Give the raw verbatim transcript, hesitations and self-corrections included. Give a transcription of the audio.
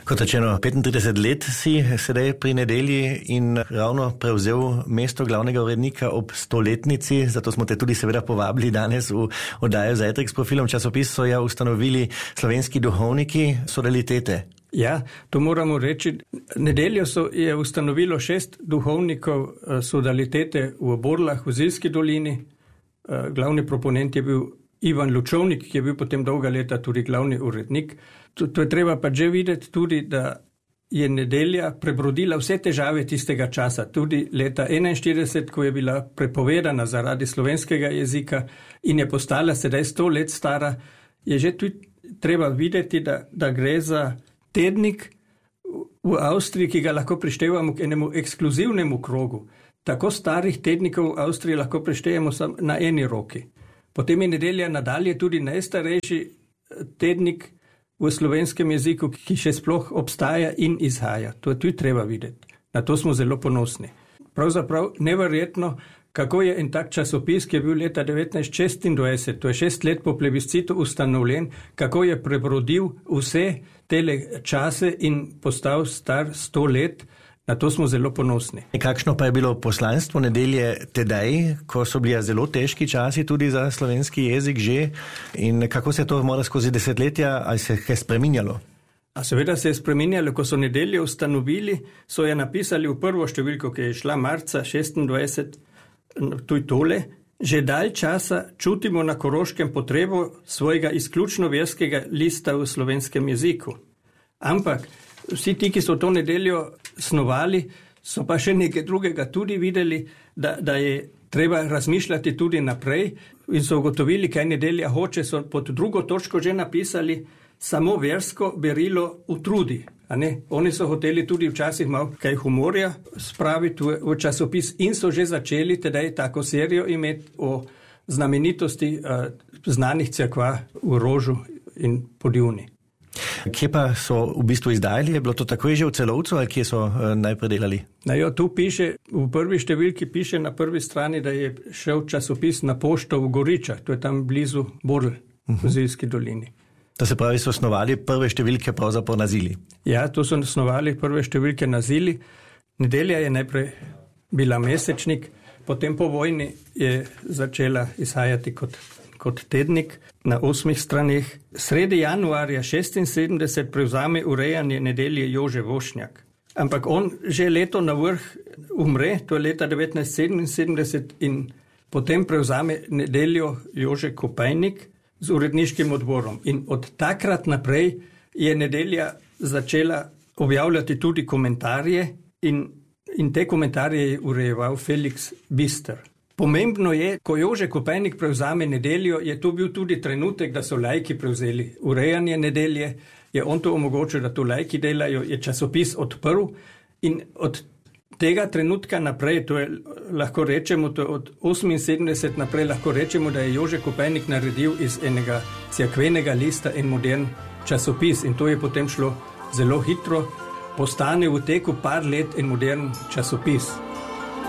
Kot rečeno, petintrideset let si sedaj pri Nedelji in ravno prevzel mesto glavnega urednika ob stoletnici, zato smo te tudi seveda povabili danes v oddajo Zajtrk s profilom. Časopis so ja ustanovili slovenski duhovniki Sodalitete. Ja, to moramo reči. Nedeljo so je ustanovilo šest duhovnikov Sodalitete v Borlah v Zilski dolini. Glavni proponent je bil Ivan Lučovnik, ki je bil potem dolga leta tudi glavni urednik. To, to je treba pa že videti tudi, da je Nedelja prebrodila vse težave tistega časa. Tudi leta enainštirideset, ko je bila prepovedana zaradi slovenskega jezika in je postala sedaj sto let stara, je že tudi treba videti, da, da gre za tednik v Avstriji, ki ga lahko prištevamo k enemu ekskluzivnemu krogu. Tako starih tednikov v Avstriji lahko prištejemo na eni roki. Potem je Nedelja nadalje tudi najstarejši tednik v slovenskem jeziku, ki še sploh obstaja in izhaja. To je tudi treba videti. Na to smo zelo ponosni. Pravzaprav neverjetno, kako je en tak časopis, ki je bil leta devetnajststo šestindvajset, to je šest let po plebiscitu ustanovljen, kako je prebrodil vse tele čase in postal star sto let. Na to smo zelo ponosni. Kakšno pa je bilo poslanstvo Nedelje tedaj, ko so bili zelo težki časi tudi za slovenski jezik že, in kako se to mora skozi desetletja, ali se je spreminjalo? A seveda se je spreminjalo, ko so Nedeljo ustanovili, so je napisali v prvo številko, ki je šla marca šestindvajset, tuj tole: že dalj časa čutimo na Koroškem potrebo svojega izključno verskega lista v slovenskem jeziku. Ampak vsi ti, ki so to Nedeljo snovali, so pa še nekaj drugega tudi videli, da, da je treba razmišljati tudi naprej in so ugotovili, kaj Nedelja hoče. So pod drugo točko že napisali: samo versko berilo utrudi. A ne? Oni so hoteli tudi včasih malo kaj humorja spraviti v, v časopis in so že začeli tedaj tako serijo imeti o znamenitosti uh, znanih cerkva v Rožu in Podivni. Kje pa so v bistvu izdajali? Je bilo to takoj že v Celovcu, ali kje so uh, najprej delali? No, jo, tu piše, v prvi številki piše na prvi strani, da je šel časopis na pošto v Goričah, to je tam blizu Borl, uh-huh. v Zilski dolini. To se pravi, so osnovali prve številke pravzaprav na Zili? Ja, to so osnovali prve številke na Zili. Nedelja je najprej bila mesečnik, potem po vojni je začela izhajati kot kot tednik na osmih straneh. Sredi januarja šestinsedemdeset prevzame urejanje Nedelje Jože Vošnjak. Ampak on že leto na vrh umre, to je leta devetnajststo sedeminsedemdeset, in potem prevzame Nedeljo Jože Kopajnik z uredniškim odborom. In od takrat naprej je Nedelja začela objavljati tudi komentarje in, in te komentarje je urejeval Felix Bister. Pomembno je, ko Jože Kopajnik prevzame Nedeljo, je to bil tudi trenutek, da so laiki prevzeli urejanje Nedelje, je on to omogočil, da to laiki delajo, je časopis odprl in od tega trenutka naprej, to je lahko rečemo, to je od oseminsedemdeset naprej lahko rečemo, da je Jože Kopajnik naredil iz enega cerkvenega lista en modern časopis in to je potem šlo zelo hitro, postane v teku par let en modern časopis.